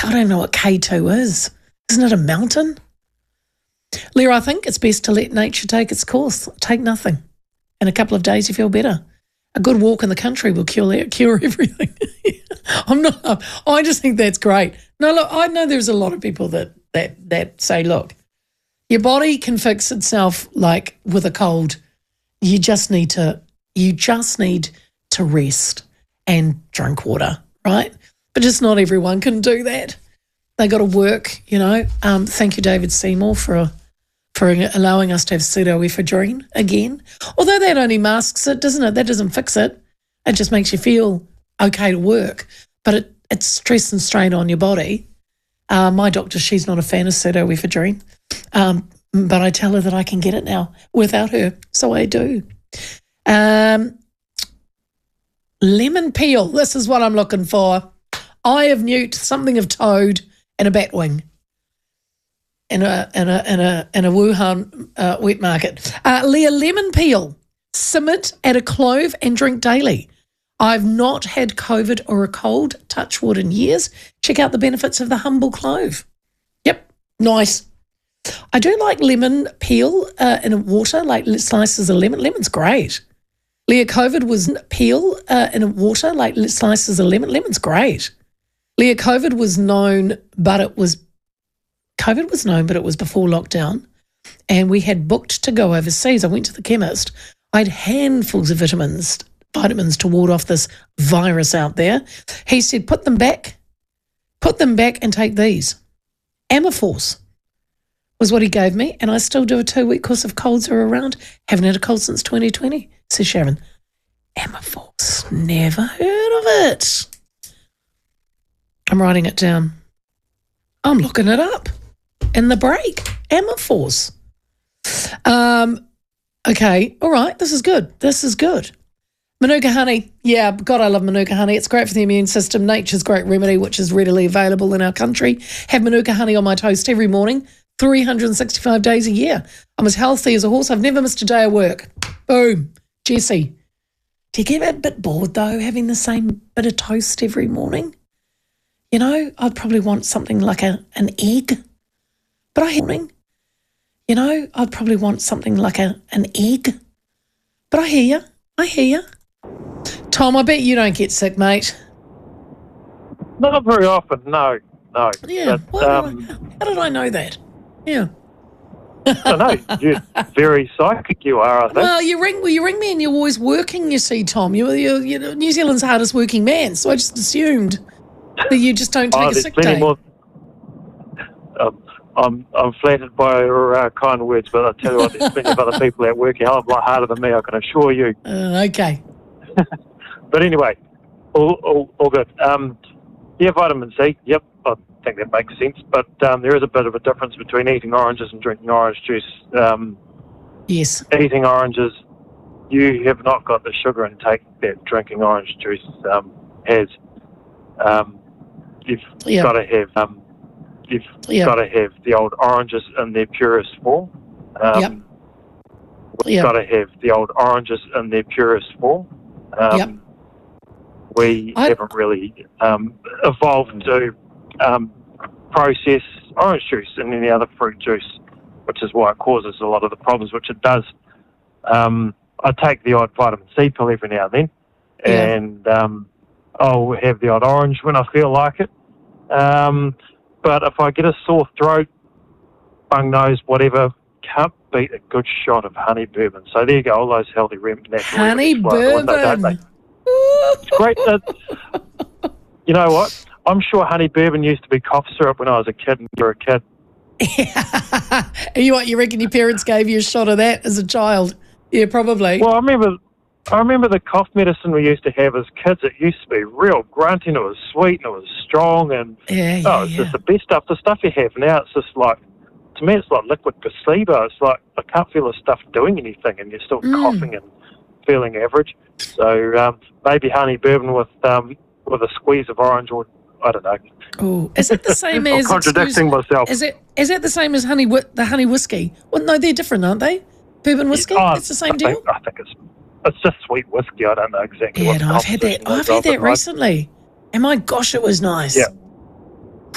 I don't know what K2 is. Isn't it a mountain? Leah, I think it's best to let nature take its course. Take nothing. In a couple of days, you feel better. A good walk in the country will cure everything. I just think that's great. No, look, I know there's a lot of people that say, look, your body can fix itself like with a cold. You just need to rest and drink water, right? But just not everyone can do that. They got to work, you know. Thank you, David Seymour, for allowing us to have pseudoephedrine again. Although that only masks it, doesn't it? That doesn't fix it. It just makes you feel okay to work. But it's stress and strain on your body. My doctor, she's not a fan of pseudoephedrine. But I tell her that I can get it now without her. So I do. Lemon peel. This is what I'm looking for. Eye of newt, something of toad, and a batwing. In a Wuhan wet market. Leah, lemon peel, simmered, add a clove and drink daily. I've not had COVID or a cold, touch wood, in years. Check out the benefits of the humble clove. Yep, nice. I do like lemon peel in water, like slices of lemon. Lemon's great. Leah, COVID was peel in water, like slices of lemon. Lemon's great. Leah, COVID was known, but it was before lockdown, and we had booked to go overseas. I went to the chemist. I had handfuls of vitamins to ward off this virus out there. He said, put them back and take these. Amaforce was what he gave me, and I still do a 2-week course of colds are around. Haven't had a cold since 2020, says Sharon. Amaforce, never heard of it. I'm writing it down. I'm looking it up in the break. Amaforce. Okay, all right, this is good. Manuka honey. Yeah, God, I love Manuka honey. It's great for the immune system. Nature's great remedy, which is readily available in our country. Have Manuka honey on my toast every morning, 365 days a year. I'm as healthy as a horse. I've never missed a day of work. Boom. Jessie. Do you get a bit bored, though, having the same bit of toast every morning? You know, I'd probably want something like an egg. But I hear you. Tom, I bet you don't get sick, mate. Not very often, no. Yeah, but, how did I know that? Yeah. I know, you're very psychic you are, I think. Well, you ring me and you're always working, you see, Tom. You're New Zealand's hardest working man, so I just assumed that you just don't take a sick day. I'm flattered by your kind words, but I tell you what, there's plenty of other people that work a hell of a lot harder than me, I can assure you. Okay. But anyway, all good. Yeah, vitamin C, yep, I think that makes sense. But there is a bit of a difference between eating oranges and drinking orange juice. Yes. Eating oranges, you have not got the sugar intake that drinking orange juice has. You've got to have... You've got to have the old oranges in their purest form. We've got to have the old oranges in their purest form. We haven't really evolved to process orange juice and any other fruit juice, which is why it causes a lot of the problems, which it does. I take the odd vitamin C pill every now and then, and I'll have the odd orange when I feel like it. But if I get a sore throat, bung nose, whatever, can't beat a good shot of honey bourbon. So there you go, all those healthy natural honey bourbon. It's great. You know what? I'm sure honey bourbon used to be cough syrup when I was a kid and you were a kid. You reckon your parents gave you a shot of that as a child? Yeah, probably. Well, I remember the cough medicine we used to have as kids. It used to be real grunty and it was sweet and it was strong and it's just the best stuff. The stuff you have now, it's just like, to me, it's like liquid placebo. It's like I can't feel the stuff doing anything and you're still coughing and feeling average. So maybe honey bourbon with a squeeze of orange, or I don't know. Oh, is it the same as? I'm contradicting myself. Is it the same as the honey whiskey? Well, no, they're different, aren't they? Bourbon whiskey. It's the same deal. I think it's just sweet whiskey. I don't know exactly. Yeah, I've had that recently, and my gosh, it was nice. Yeah.